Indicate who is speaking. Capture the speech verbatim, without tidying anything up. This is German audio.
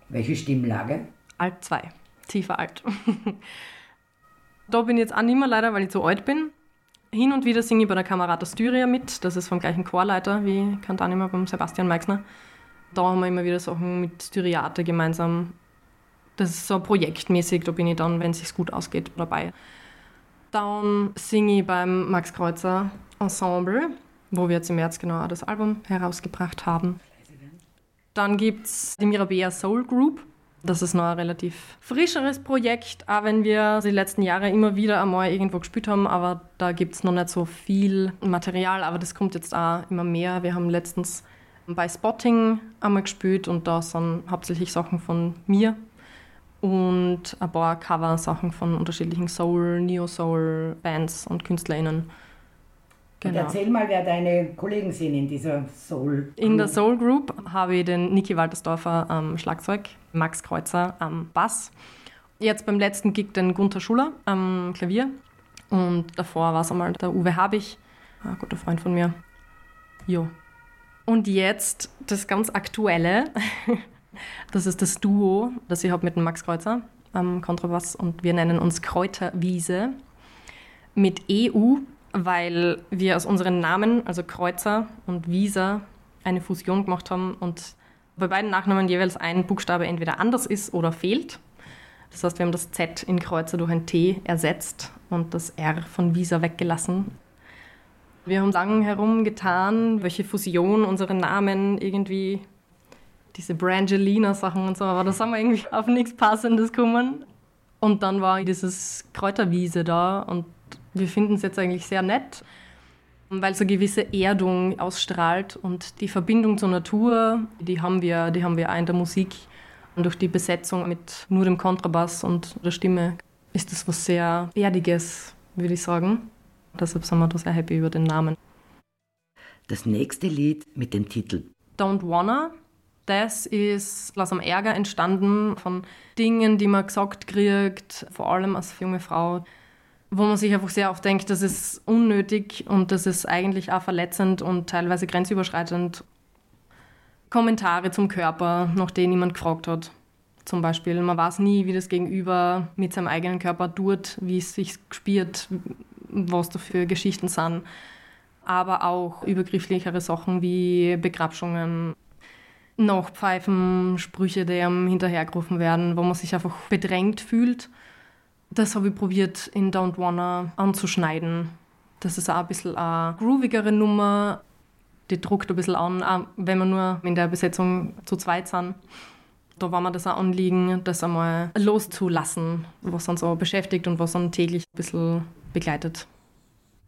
Speaker 1: Welche Stimmlage?
Speaker 2: Alt zwei, tiefer Alt. Da bin ich jetzt auch nicht mehr leider, weil ich zu alt bin. Hin und wieder singe ich bei der Camerata Styria mit, das ist vom gleichen Chorleiter wie Kantanima beim Sebastian Meixner. Da haben wir immer wieder Sachen mit Styriate gemeinsam. Das ist so projektmäßig, da bin ich dann, wenn es sich gut ausgeht, dabei. Dann singe ich beim Max Kreuzer Ensemble, wo wir jetzt im März genau auch das Album herausgebracht haben. Dann gibt es die Mirabea Soul Group. Das ist noch ein relativ frischeres Projekt, auch wenn wir die letzten Jahre immer wieder einmal irgendwo gespielt haben, aber da gibt es noch nicht so viel Material, aber das kommt jetzt auch immer mehr. Wir haben letztens bei Spotting einmal gespielt und da sind hauptsächlich Sachen von mir und ein paar Cover-Sachen von unterschiedlichen Soul-, Neo-Soul-Bands und KünstlerInnen.
Speaker 1: Genau. Und erzähl mal, wer deine Kollegen sind in dieser Soul Group.
Speaker 2: In der Soul Group habe ich den Niki Waltersdorfer am Schlagzeug, Max Kreuzer am Bass. Jetzt beim letzten Gig den Gunther Schuller am Klavier. Und davor war es einmal der Uwe Habich, ein guter Freund von mir. Jo. Und jetzt das ganz Aktuelle. Das ist das Duo, das ich habe mit dem Max Kreuzer am Kontrabass. Und wir nennen uns Kräuterwiese mit E U, weil wir aus unseren Namen, also Kreuzer und Wieser, eine Fusion gemacht haben und bei beiden Nachnamen jeweils ein Buchstabe entweder anders ist oder fehlt. Das heißt, wir haben das Z in Kreuzer durch ein T ersetzt und das R von Wieser weggelassen. Wir haben lange herumgetan, welche Fusion unsere Namen irgendwie, diese Brangelina-Sachen und so, aber da sind wir irgendwie auf nichts Passendes gekommen. Und dann war dieses Kräuterwiese da und wir finden es jetzt eigentlich sehr nett, weil es eine gewisse Erdung ausstrahlt und die Verbindung zur Natur, die haben wir, die haben wir auch in der Musik. Und durch die Besetzung mit nur dem Kontrabass und der Stimme ist das was sehr Erdiges, würde ich sagen. Deshalb sind wir da sehr happy über den Namen.
Speaker 1: Das nächste Lied mit dem Titel
Speaker 2: Don't Wanna. Das ist aus einem Ärger entstanden von Dingen, die man gesagt kriegt, vor allem als junge Frau, wo man sich einfach sehr oft denkt, das ist unnötig und das ist eigentlich auch verletzend und teilweise grenzüberschreitend. Kommentare zum Körper, nach denen jemand gefragt hat. Zum Beispiel, man weiß nie, wie das Gegenüber mit seinem eigenen Körper tut, wie es sich spürt, was da für Geschichten sind. Aber auch übergrifflichere Sachen wie Begrabschungen, Nachpfeifen, Sprüche, die einem hinterhergerufen werden, wo man sich einfach bedrängt fühlt. Das habe ich probiert in Don't Wanna anzuschneiden. Das ist auch ein bisschen eine groovigere Nummer. Die druckt ein bisschen an, auch wenn wir nur in der Besetzung zu zweit sind. Da war mir das auch Anliegen, das einmal loszulassen, was uns so beschäftigt und was uns täglich ein bisschen begleitet.